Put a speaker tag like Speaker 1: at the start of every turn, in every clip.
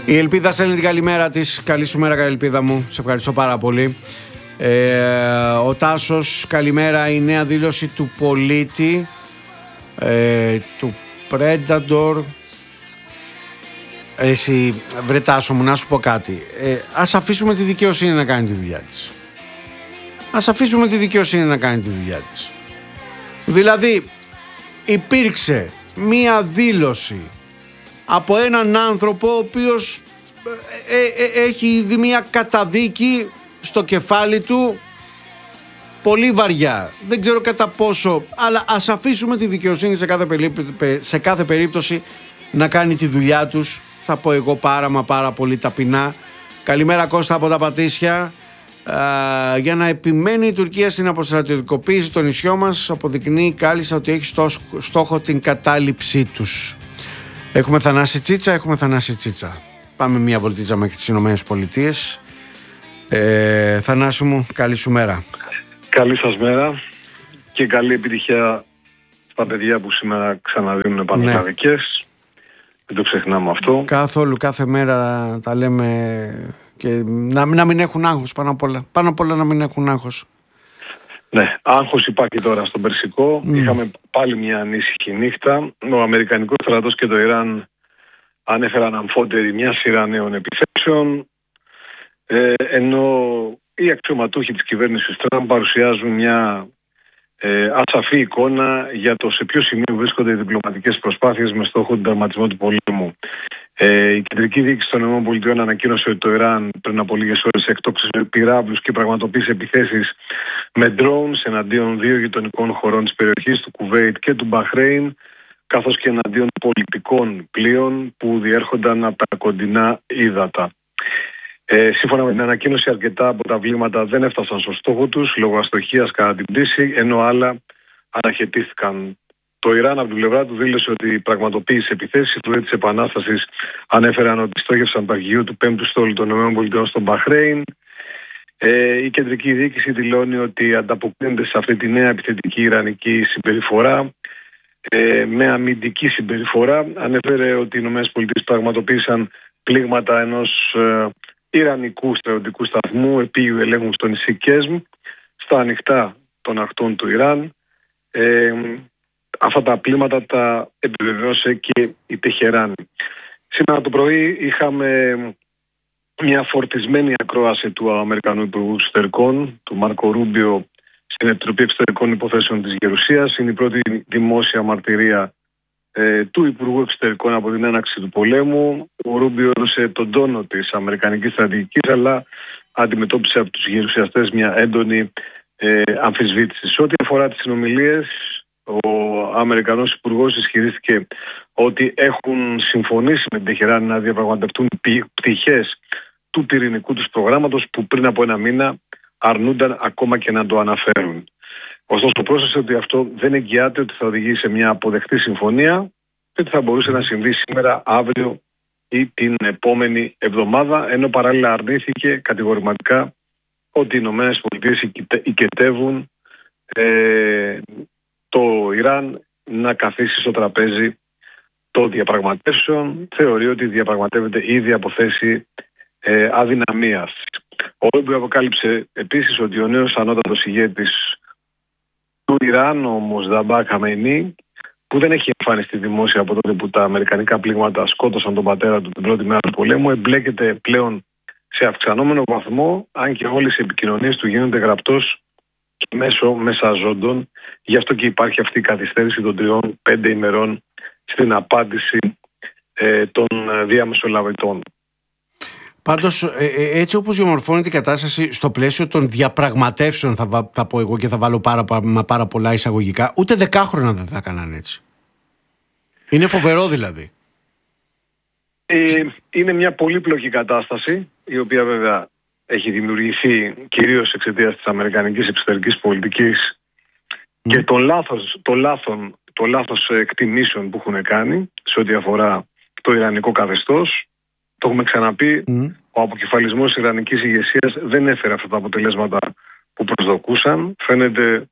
Speaker 1: Η Ελπίδα στέλνει την καλημέρα της. Καλή σου μέρα, Ελπίδα μου. Σε ευχαριστώ πάρα πολύ. Ο Τάσος, καλημέρα. Η νέα δήλωση του πολίτη, του Predator. Εσύ, βρε Τάσο μου, να σου πω κάτι. Ας αφήσουμε τη δικαιοσύνη να κάνει τη δουλειά της. Ας αφήσουμε τη δικαιοσύνη να κάνει τη δουλειά της. Δηλαδή, υπήρξε μία δήλωση από έναν άνθρωπο ο οποίος έχει δει μία καταδίκη στο κεφάλι του πολύ βαριά. Δεν ξέρω κατά πόσο, αλλά ας αφήσουμε τη δικαιοσύνη σε κάθε περίπτωση να κάνει τη δουλειά τους. Θα πω εγώ πάρα πολύ ταπεινά. Καλημέρα Κώστα από τα Πατήσια. Για να επιμένει η Τουρκία στην αποστρατιωτικοποίηση των νησιών μας, αποδεικνύει κάλλιστα ότι έχει στόχο την κατάληψή τους. Έχουμε Θανάση Τσίτσα. Πάμε μία βολτίτσα μέχρι τις Ηνωμένες Πολιτείες. Θανάση μου, καλή σου μέρα.
Speaker 2: Καλή σας μέρα και καλή επιτυχία στα παιδιά που σήμερα ξαναδίνουν πανελλαδικές. Δεν το ξεχνάμε αυτό.
Speaker 1: Κάθε μέρα τα λέμε και να μην έχουν άγχος πάνω απ' όλα. Πάνω απ' όλα να μην έχουν άγχος.
Speaker 2: Ναι, άγχος υπάρχει τώρα στον Περσικό. Είχαμε πάλι μια ανήσυχη νύχτα. Ο Αμερικανικός στρατός και το Ιράν ανέφεραν αμφότεροι μια σειρά νέων επιθέσεων. Ενώ οι αξιωματούχοι της κυβέρνησης Τραμπ παρουσιάζουν μια ασαφή εικόνα για το σε ποιο σημείο βρίσκονται οι διπλωματικές προσπάθειες με στόχο τον τερματισμό του πολέμου. Η κεντρική διοίκηση των ΗΠΑ ανακοίνωσε ότι το Ιράν πριν από λίγες ώρες εκτόξευσε πυράβλους και πραγματοποίησε επιθέσεις με drones εναντίον 2 γειτονικών χωρών της περιοχής, του Κουβέιτ και του Μπαχρέιν, καθώς και εναντίον πολιτικών πλοίων που διέρχονταν από τα κοντινά ύδατα. Σύμφωνα με την ανακοίνωση, αρκετά από τα βλήματα δεν έφτασαν στο στόχο τους λόγω αστοχίας κατά την πτήση, ενώ άλλα αναχαιτίστηκαν. Το Ιράν από την πλευρά του δήλωσε ότι πραγματοποίησε επιθέσεις. Οι φλουροί της Επανάστασης ανέφεραν ότι στόχευσαν το αρχηγείο του 5ου στόλου των ΗΠΑ στον Μπαχρέιν. Η κεντρική διοίκηση δηλώνει ότι ανταποκρίνεται σε αυτή τη νέα επιθετική ιρανική συμπεριφορά με αμυντική συμπεριφορά. Ανέφερε ότι οι ΗΠΑ πραγματοποίησαν πλήγματα ενός Ιρανικού στρατιωτικού σταθμού επίγειου ελέγχου στο νησί Κέσμ, στα ανοιχτά των ακτών του Ιράν. Αυτά τα πλήγματα τα επιβεβαίωσε και η Τεχεράνη. Σήμερα το πρωί είχαμε μια φορτισμένη ακρόαση του Αμερικανού Υπουργού Εξωτερικών, του Μάρκο Ρούμπιο, στην Επιτροπή Εξωτερικών Υποθέσεων της Γερουσίας. Είναι η πρώτη δημόσια μαρτυρία του Υπουργού Εξωτερικών από την έναρξη του πολέμου. Ο Ρούμπιο έδωσε τον τόνο της αμερικανικής στρατηγικής, αλλά αντιμετώπισε από τους γερουσιαστές μια έντονη αμφισβήτηση. Σε ό,τι αφορά τις συνομιλίες, ο Αμερικανός Υπουργός ισχυρίστηκε ότι έχουν συμφωνήσει με την Τεχεράνη να διαπραγματευτούν πτυχές του πυρηνικού τους προγράμματος που πριν από ένα μήνα αρνούνταν ακόμα και να το αναφέρουν. Ωστόσο, πρόσθεσε ότι αυτό δεν εγγυάται ότι θα οδηγήσει σε μια αποδεκτή συμφωνία και ότι θα μπορούσε να συμβεί σήμερα, αύριο ή την επόμενη εβδομάδα, ενώ παράλληλα αρνήθηκε κατηγορηματικά ότι οι ΗΠΑ οικετεύουν το Ιράν να καθίσει στο τραπέζι των διαπραγματεύσεων. Θεωρεί ότι διαπραγματεύεται ήδη από θέση αδυναμίας. Ο Ρούμπιο αποκάλυψε επίσης ότι ο νέος ανώτατος ηγέτης του Ιράν, ο Μοσδαμπά Χαμεϊνί, που δεν έχει εμφανιστεί δημόσια από τότε που τα αμερικανικά πλήγματα σκότωσαν τον πατέρα του την πρώτη μέρα του πολέμου, εμπλέκεται πλέον σε αυξανόμενο βαθμό, αν και όλες οι επικοινωνίες του γίνονται γραπτός και μέσω μεσαζόντων. Γι' αυτό και υπάρχει αυτή η καθυστέρηση των 3-5 ημερών στην απάντηση των διαμεσολαβητών.
Speaker 1: Πάντως, έτσι όπως διαμορφώνεται η κατάσταση στο πλαίσιο των διαπραγματεύσεων, θα πω εγώ και θα βάλω πάρα πολλά εισαγωγικά, ούτε 10 χρόνια δεν θα έκαναν έτσι. Είναι φοβερό δηλαδή.
Speaker 2: Είναι μια πολύπλοκη κατάσταση, η οποία βέβαια έχει δημιουργηθεί κυρίως εξαιτίας της αμερικανικής εξωτερικής πολιτικής και των λάθος εκτιμήσεων που έχουν κάνει σε ό,τι αφορά το ιρανικό καθεστώς. Το έχουμε ξαναπεί, ο αποκεφαλισμός της ιρανικής ηγεσίας δεν έφερε αυτά τα αποτελέσματα που προσδοκούσαν. Φαίνεται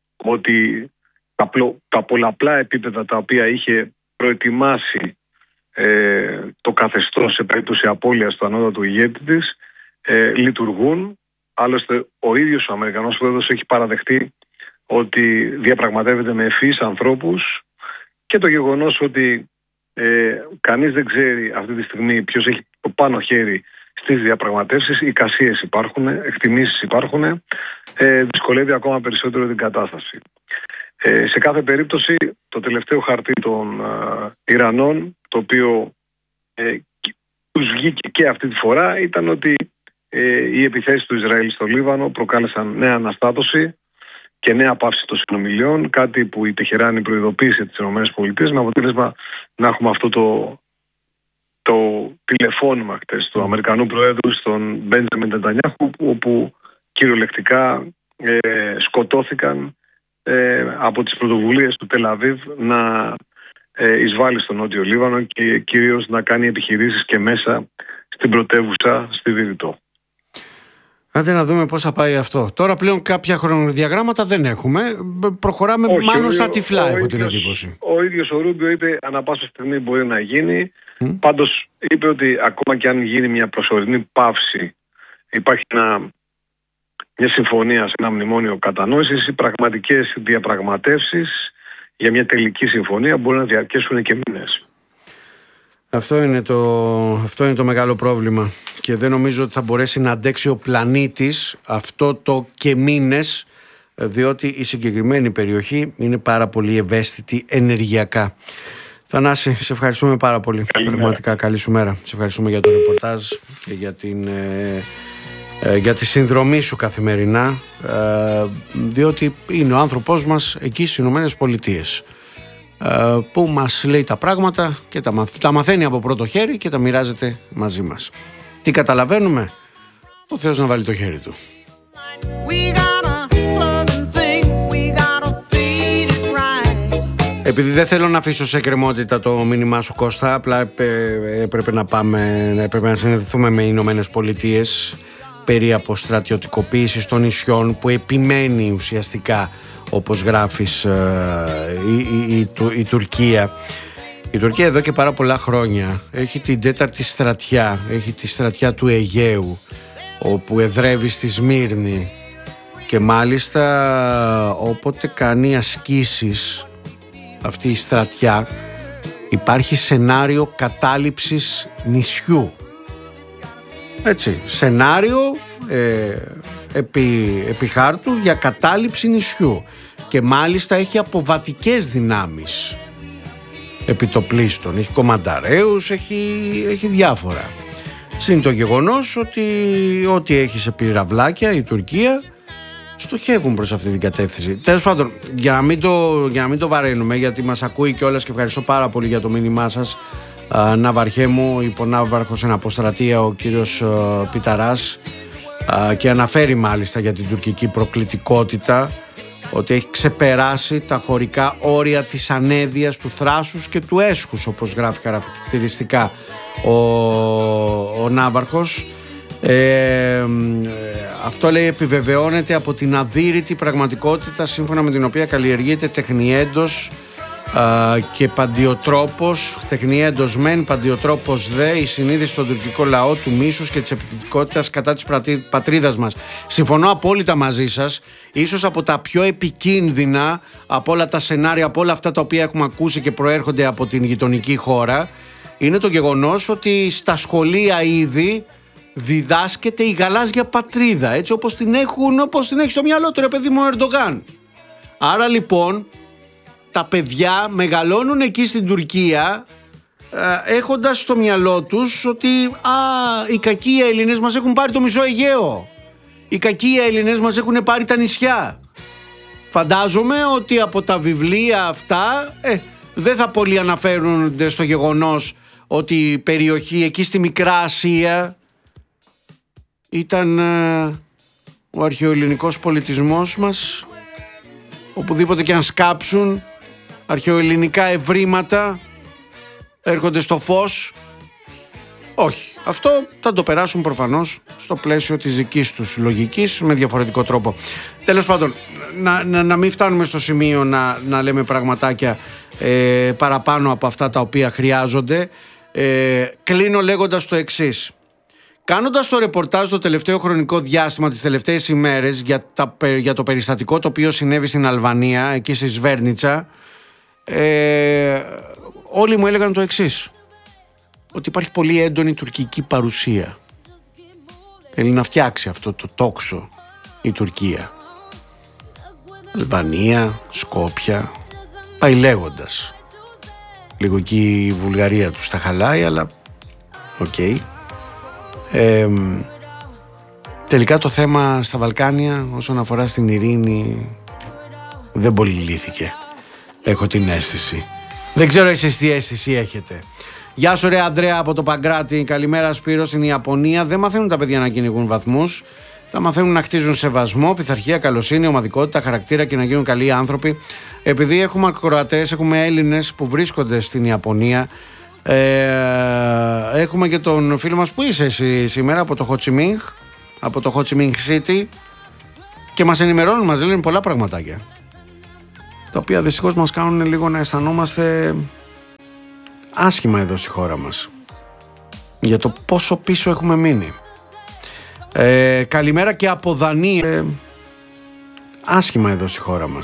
Speaker 2: ότι τα πολλαπλά επίπεδα τα οποία είχε προετοιμάσει το καθεστώς σε περίπτωση απώλειας του ανώτατου ηγέτη της λειτουργούν. Άλλωστε ο ίδιος ο Αμερικανός πρόεδρος έχει παραδεχτεί ότι διαπραγματεύεται με ευφυείς ανθρώπους, και το γεγονός ότι κανείς δεν ξέρει αυτή τη στιγμή ποιος έχει το πάνω χέρι στις διαπραγματεύσεις, εικασίες υπάρχουν, εκτιμήσεις υπάρχουν, δυσκολεύει ακόμα περισσότερο την κατάσταση. Σε κάθε περίπτωση το τελευταίο χαρτί των Ιρανών, το οποίο τους βγήκε και αυτή τη φορά, ήταν ότι οι επιθέσεις του Ισραήλ στο Λίβανο προκάλεσαν νέα αναστάτωση και νέα πάυση των συνομιλιών, κάτι που η Τεχεράνη προειδοποίησε τις ΗΠΑ, με αποτέλεσμα να έχουμε αυτό το τηλεφώνημα χτες του Αμερικανού Προέδρου στον Μπέντζαμιν Νετανιάχου, όπου κυριολεκτικά σκοτώθηκαν από τις πρωτοβουλίες του Τελ-Αβίβ να εισβάλλει στο Νότιο Λίβανο και κυρίως να κάνει επιχειρήσεις και μέσα στην πρωτεύουσα, στη Βηρητό.
Speaker 1: Άντε να δούμε πώς θα πάει αυτό. Τώρα πλέον κάποια χρονοδιαγράμματα δεν έχουμε. Προχωράμε μάλλον στα τυφλά, έχω την εντύπωση.
Speaker 2: Ο ίδιος ο Ρούμπιο είπε ανά πάσα στιγμή μπορεί να γίνει. Πάντως είπε ότι ακόμα και αν γίνει μια προσωρινή παύση, υπάρχει μια συμφωνία σε ένα μνημόνιο κατανόησης, οι πραγματικές διαπραγματεύσεις για μια τελική συμφωνία μπορεί να διαρκέσουν και μήνες.
Speaker 1: Αυτό είναι το μεγάλο πρόβλημα και δεν νομίζω ότι θα μπορέσει να αντέξει ο πλανήτης αυτό το και μήνες, διότι η συγκεκριμένη περιοχή είναι πάρα πολύ ευαίσθητη ενεργειακά. Θανάση, σε ευχαριστούμε πάρα πολύ. Πραγματικά καλή σου μέρα. Σε ευχαριστούμε για το ρεπορτάζ και για τη συνδρομή σου καθημερινά, διότι είναι ο άνθρωπός μας εκεί στις Ηνωμένες Πολιτείες, που μας λέει τα πράγματα και τα μαθαίνει από πρώτο χέρι και τα μοιράζεται μαζί μας. Τι καταλαβαίνουμε? Ο Θεός να βάλει το χέρι του. Επειδή δεν θέλω να αφήσω σε εκκρεμότητα το μήνυμά σου, Κώστα, απλά έπρεπε να συνδεθούμε με οι Ηνωμένες Πολιτείες περί αποστρατιωτικοποίησης των νησιών, που επιμένει ουσιαστικά, όπως γράφεις, η Τουρκία. Η Τουρκία εδώ και πάρα πολλά χρόνια έχει την τέταρτη στρατιά, έχει τη στρατιά του Αιγαίου, όπου εδρεύει στη Σμύρνη, και μάλιστα όποτε κάνει ασκήσεις αυτή η στρατιά υπάρχει σενάριο κατάληψης νησιού. Έτσι, σενάριο επί χάρτου για κατάληψη νησιού, και μάλιστα έχει αποβατικές δυνάμεις επιτοπλίστων, έχει κομμανταρέους, έχει διάφορα. Συν το γεγονός ότι ό,τι έχει σε πυραυλάκια η Τουρκία στοχεύουν προς αυτή την κατεύθυνση. Τέλος πάντων, για να μην το βαραίνουμε, γιατί μας ακούει κιόλας, και ευχαριστώ πάρα πολύ για το μήνυμά σας, Ναυαρχέ μου, υπονάβαρχος εν αποστρατεία, ο κύριος Πιταράς, και αναφέρει μάλιστα για την τουρκική προκλητικότητα, ότι έχει ξεπεράσει τα χωρικά όρια της ανέδειας, του θράσους και του έσχους, όπως γράφει χαρακτηριστικά ο Ναύαρχος. Αυτό, λέει, επιβεβαιώνεται από την αδύρυτη πραγματικότητα σύμφωνα με την οποία καλλιεργείται τεχνιέντος και παντιοτρόπος, τεχνιέντος μεν, παντιοτρόπος δε, η συνείδηση στον τουρκικό λαό του μίσους και της επιθετικότητας κατά της πατρίδας μας. Συμφωνώ απόλυτα μαζί σας. Ίσως από τα πιο επικίνδυνα από όλα τα σενάρια, από όλα αυτά τα οποία έχουμε ακούσει και προέρχονται από την γειτονική χώρα, είναι το γεγονός ότι στα σχολεία ήδη διδάσκεται η γαλάζια πατρίδα, έτσι όπως την έχει στο μυαλό του, ρε παιδί μου, ο Ερντογάν. Άρα λοιπόν τα παιδιά μεγαλώνουν εκεί στην Τουρκία έχοντας στο μυαλό τους ότι οι κακοί Έλληνες μας έχουν πάρει το μισό Αιγαίο, οι κακοί Έλληνες μας έχουν πάρει τα νησιά. Φαντάζομαι ότι από τα βιβλία αυτά δεν θα πολύ αναφέρονται στο γεγονός ότι η περιοχή εκεί στη Μικρά Ασία ήταν ο αρχαιοελληνικός πολιτισμός μας. Οπουδήποτε και αν σκάψουν, αρχαιοελληνικά ευρήματα έρχονται στο φως. Όχι, αυτό θα το περάσουν προφανώς στο πλαίσιο της δικής τους λογικής, με διαφορετικό τρόπο. Τέλος πάντων, να μην φτάνουμε στο σημείο να λέμε πραγματάκια παραπάνω από αυτά τα οποία χρειάζονται. Κλείνω λέγοντας το εξής. Κάνοντας το ρεπορτάζ το τελευταίο χρονικό διάστημα, τις τελευταίες ημέρες, για το περιστατικό το οποίο συνέβη στην Αλβανία, εκεί στη Σβέρνιτσα, όλοι μου έλεγαν το εξής. Ότι υπάρχει πολύ έντονη τουρκική παρουσία. Θέλει να φτιάξει αυτό το τόξο η Τουρκία. Αλβανία, Σκόπια, πάει λέγοντας. Λίγο εκεί η Βουλγαρία τους τα χαλάει, αλλά οκ. Τελικά το θέμα στα Βαλκάνια όσον αφορά στην ειρήνη δεν πολύ λύθηκε. Έχω την αίσθηση. Δεν ξέρω εσείς τι αίσθηση έχετε. Γεια σου ρε Ανδρέα από το Παγκράτη. Καλημέρα Σπύρο. Στην Ιαπωνία δεν μαθαίνουν τα παιδιά να κυνηγούν βαθμούς. Τα μαθαίνουν να χτίζουν σεβασμό, πειθαρχία, καλοσύνη, ομαδικότητα, χαρακτήρα και να γίνουν καλοί άνθρωποι. Επειδή έχουμε ακροατές, έχουμε Έλληνες που βρίσκονται στην Ιαπωνία. Έχουμε και τον φίλο μας που είσαι εσύ σήμερα από το Χοτσιμίνχ, από το Χοτσιμίνχ City, και μας ενημερώνουν, μας λένε πολλά πραγματάκια τα οποία δυστυχώς μας κάνουν λίγο να αισθανόμαστε άσχημα εδώ στη χώρα μας για το πόσο πίσω έχουμε μείνει. Καλημέρα και από Δανία. Άσχημα εδώ στη χώρα μας